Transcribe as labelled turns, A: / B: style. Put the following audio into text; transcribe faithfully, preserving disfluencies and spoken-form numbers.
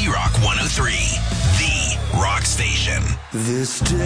A: Rock one oh three, the rock station.
B: This day